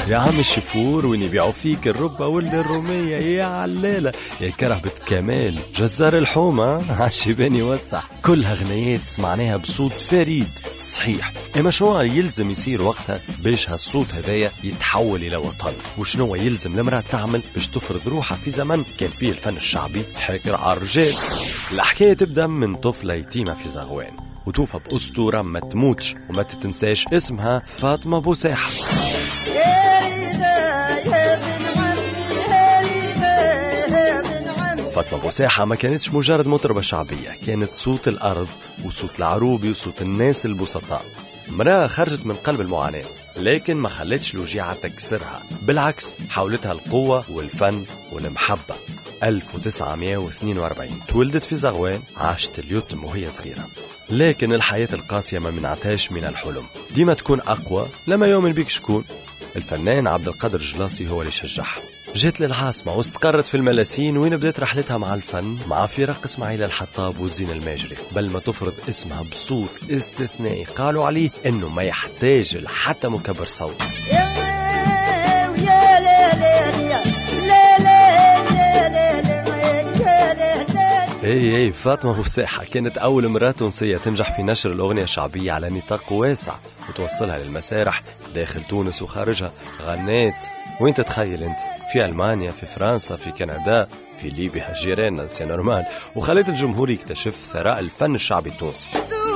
يا عم الشفور وين يبيعوا فيك الربة واللي الرومية يا علالة يا كرهبة كمال جزار الحومة عالشيباني وسع. كلها غنيات سمعناها بصوت فريد صحيح. اما شنو يلزم يصير وقتها باش هالصوت هذايا يتحول الى وطن؟ وشنو يلزم المرأة تعمل باش تفرض روحها في زمن كان فيه الفن الشعبي حكر على الرجال؟ الحكاية تبدأ من طفلة يتيمة في زغوان وتوفى بأسطورة ما تموتش وما تتنساش اسمها فاطمة بوساحة. فاطمة بوساحة ما كانتش مجرد مطربة شعبية، كانت صوت الأرض وصوت العروبي وصوت الناس البسطاء. امرأة خرجت من قلب المعاناة لكن ما خلتش الوجيعة تكسرها، بالعكس حاولتها القوة والفن والمحبة. 1942 تولدت في زغوان، عاشت اليتم وهي صغيرة، لكن الحياة القاسية ما منعتهاش من الحلم. ديما تكون أقوى لما يؤمن بيك شكون؟ الفنان عبد القادر الجلاصي هو اللي شجعها. جات للعاصمة واستقرت في الملاسين وين بدأت رحلتها مع الفن مع فرق اسماعيل الحطاب والزين الماجري، بل ما تفرض اسمها بصوت استثنائي قالوا عليه انه ما يحتاج لحتى مكبر صوت. اي فاطمة بوساحة كانت أول امرأة تونسية تنجح في نشر الأغنية الشعبية على نطاق واسع وتوصلها للمسارح داخل تونس وخارجها. غنيت وين تتخيل انت؟ في ألمانيا، في فرنسا، في كندا، في ليبيا جيراننا سي نورمال، وخلت الجمهور يكتشف ثراء الفن الشعبي التونسي.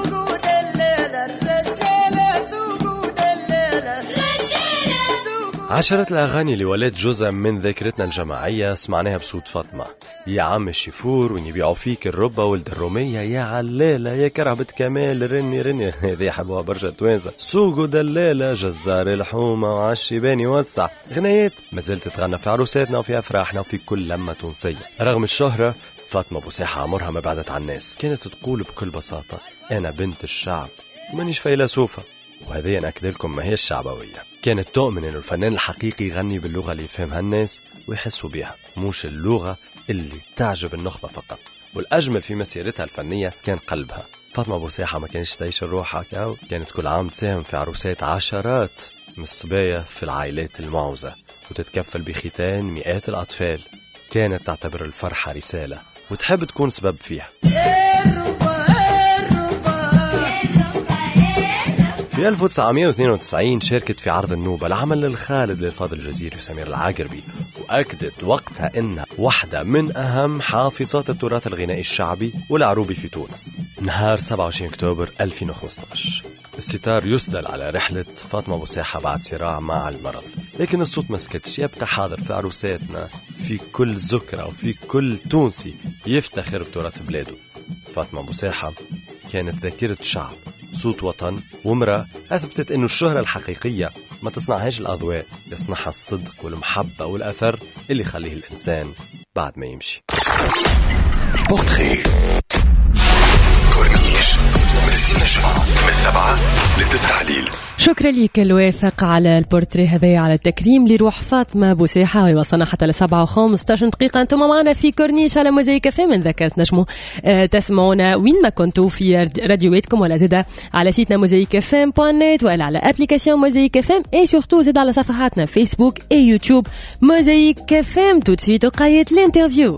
عشرة الأغاني اللي ولات جزء من ذاكرتنا الجماعية سمعناها بصوت فاطمة. يا عم الشفور وين يبيعوا فيك الربة ولد الرومية يا علالة يا كرهبة كمال رني رني هذه يحبوها برشا توانسة. سوق ودلالة جزار الحومة وعالشيباني وسع. غنيات ما زلت تتغنى في عروساتنا وفي أفراحنا وفي كل لمة تونسية. رغم الشهرة فاطمة بوساحة عمرها ما بعدت عن الناس، كانت تقول بكل بساطة أنا بنت الشعب ومانيش فيلسوفة، وهذه نأكد لكم ما هي الشعبوية. كانت تؤمن إنه الفنان الحقيقي يغني باللغة اللي يفهمها الناس ويحسوا بها، مش اللغة اللي تعجب النخبة فقط. والأجمل في مسيرتها الفنية كان قلبها. فاطمة بوساحة ما كانش تعيش الروح هكا، كانت كل عام تساهم في عروسات عشرات من الصبايا في العائلات المعوزة وتتكفل بختان مئات الأطفال. كانت تعتبر الفرحة رسالة وتحب تكون سبب فيها. في 1992 شاركت في عرض النوبة العمل للخالد للفاضل الجزيري وسمير العقربي، وأكدت وقتها إنها واحدة من أهم حافظات التراث الغنائي الشعبي والعروبي في تونس. نهار 27 أكتوبر 2015 الستار يسدل على رحلة فاطمة بوساحة بعد صراع مع المرض، لكن الصوت ما سكتش، يبقى حاضر في عروساتنا، في كل ذكرى وفي كل تونسي يفتخر بتراث بلاده. فاطمة بوساحة كانت ذاكرة شعب، صوت وطن، ومرأة أثبتت أنه الشهرة الحقيقية ما تصنعهاش الأضواء، يصنعها الصدق والمحبة والأثر اللي يخليه الإنسان بعد ما يمشي. بورتري كورنيش من الجمعة من 7 ل9 الليل. شكرا لك الواثق على البورتري هذا، على التكريم لروح فاطمة بوساحة، ويوصلنا حتى ل7 و15 دقيقة. أنتم معنا في كورنيش على موزايك اف ام. ذكرت نجموا تسمعونا وين ما كنتوا في راديواتكم ولا زيدا على سيتنا موزايك اف ام .net ولا على ابليكاسيون موزايك اف ام، اي سورتو زيدا على صفحاتنا فيسبوك اي يوتيوب موزايك اف ام. تو تسويت وقاية الانترفيو.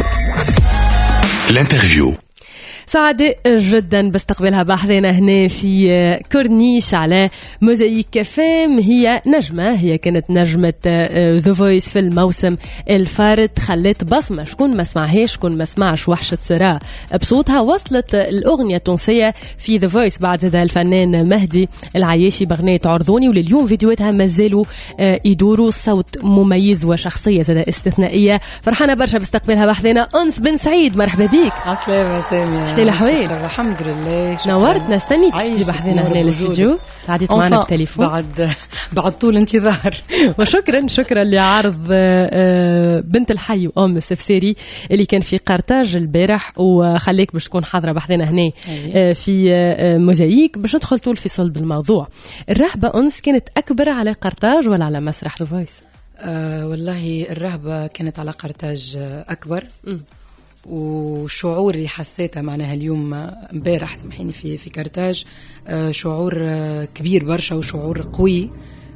سعداء جدا باستقبالها بحذنا هنا في كورنيش على موزايك كفام. هي نجمة، هي كانت نجمة ذا فويس في الموسم الفارط، خلت بصمة. شكون ما سمعهاش، شكون ما سمعش وحشة سراء بصوتها. وصلت الأغنية التونسية في ذا فويس بعد ذا الفنان مهدي العياشي بغنية عرضوني، ولليوم فيديوهاتها مازالوا يدوروا. صوت مميز وشخصية زادة استثنائية. فرحانة برشا باستقبالها بحذنا أنس بن سعيد. مرحبا بيك. عسلامة سامية. شتي الحوال؟ الحمد لله. نورتنا، استنيت تجي بحذنا هنا للفيديو، عديت معنا بالتليفون بعد طول انتظار. وشكرا لعرض بنت الحي وأم السفساري اللي كان في قرطاج البارح، وخليك باش تكون حاضرة بحذنا هنا في موزايك باش ندخل طول في صلب الموضوع. الرهبة أنس كانت أكبر على قرطاج ولا على مسرح ذا فويس؟ والله الرهبة كانت على قرطاج أكبر. وشعوري حسيتها معناها اليوم امبارح سامحيني في كرتاج، شعور كبير برشا وشعور قوي.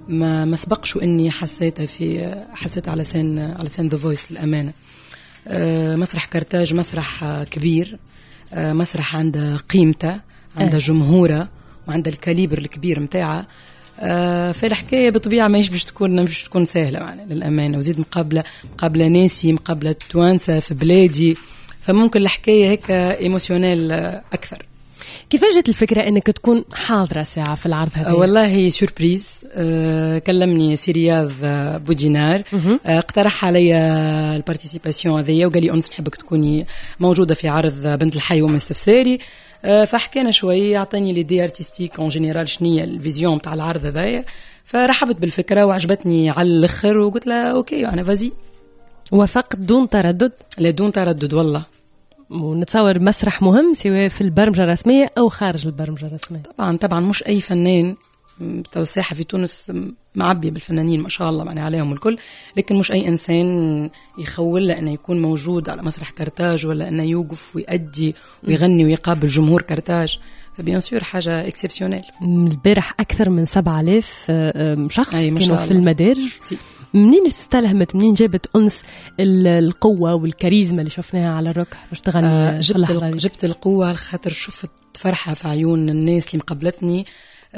ما سبقش اني حسيت على سين ذا فويس للامانه. مسرح كرتاج مسرح كبير، مسرح عنده قيمته، عنده جمهوره، وعنده الكاليبر الكبير متاعه. فالحكايه بطبيعه مش باش تكون سهله يعني للامانه، وزيد مقابله ناسي، مقابله توانسه في بلادي، فممكن الحكايه هيك ايموشنال اكثر. كيفاش جت الفكره انك تكون حاضره ساعه في العرض هذا؟ والله سوربريز. كلمني سي رياض بودينار، اقترح علي البارتيسيباسيون هذيا وقال لي أنس نحبك تكوني موجوده في عرض بنت الحي وما السفساري. فحكينا شوي، اعطاني لي دي ارتستيك اون جينيرال شنية الفيزيون تاع العرض هذايا، فرحبت بالفكره وعجبتني على الاخر، وقلت لها اوكي انا فازي. وافقت دون تردد؟ لا دون تردد والله. ونتصور مسرح مهم سواء في البرمجه الرسميه او خارج البرمجه الرسميه. طبعا مش اي فنان، تو الساحه في تونس معبيه بالفنانين ما شاء الله يعني عليهم الكل، لكن مش اي انسان يخول له انه يكون موجود على مسرح كرتاج، ولا انه يوقف ويأدي ويغني ويقابل جمهور كرتاج. فبيان سور حاجه اكسبسيونيل. البارح اكثر من 7000 شخص كانوا في المدارج. منين استلهمت، منين جابت أنس القوة والكاريزما اللي شفناها على الركح باش تغني؟ جبت القوة على خاطر شفت فرحة في عيون الناس اللي مقابلتني.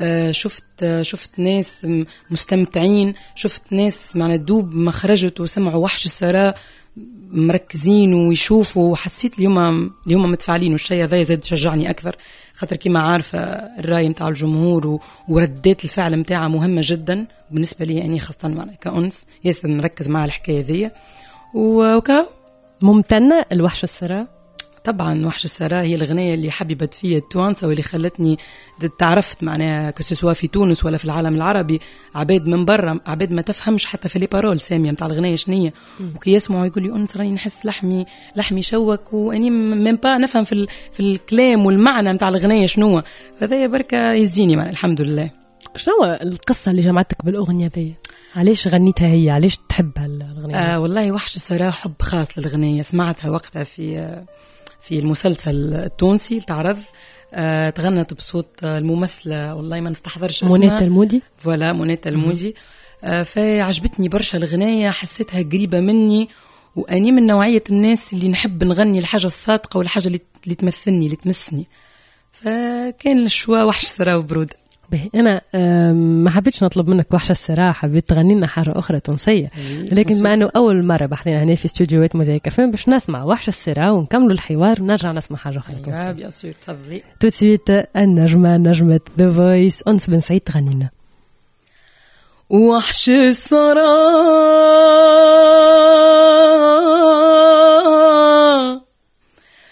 شفت ناس مستمتعين، شفت ناس معنا دوب ما خرجت وسمعوا وحش السراء مركزين ويشوفوا، وحسيت اليوم متفاعلين، والشيء هذا زاد شجعني أكثر، خاطر كما عارفة الرأي متاع الجمهور وردات الفعل متاعها مهمة جدا بالنسبة لي أني خاصة معنا كأنس ياسر نركز مع الحكاية ذي. وكاو ممتنة الوحش السراء. طبعا وحش السراء هي الغنية اللي حببت فيها التوانسة، واللي خلتني تعرفت معناها كسوا في تونس ولا في العالم العربي عباد من برا، عباد ما تفهمش حتى في لي بارول سامية متاع الغنية شنية، وكي يسمعوا يقول لي أنس راني نحس لحمي شوك، واني من با نفهم في الكلام والمعنى متاع الغنية شنو. فذا بركة يزيني معنا الحمد لله. شنو القصة اللي جمعتك بالأغنية ذي؟ علاش غنيتها هي؟ علاش تحبها الأغنية؟ والله وحش السراء حب خاص للغنية، سمعتها وقتها في المسلسل التونسي تعرض. تغنت بصوت الممثلة والله ما نستحضرش اسمها، مونيتا المودي. فوالا مونيتا المودي. فعجبتني برشا الغنية، حسيتها قريبة مني، وأني من نوعية الناس اللي نحب نغني الحاجة الصادقة والحاجة اللي تمثلني اللي تمسني. فكان الشوا وحش السراء وبرودة. أنا ما حبيتش نطلب منك وحش السراء، حبيت تغني لنا حاجة أخرى تونسية، لكن ما أنه أول مرة بحثنا هنا في استوديوهات موزايك كافيه باش نسمع وحش السراء ونكملوا الحوار ونرجع نسمع حاجة أخرى تونسية. بيان سور تفضلي. تو سويت نجمة ذا فويس أنس بن سعيد تغنينا وحش السراء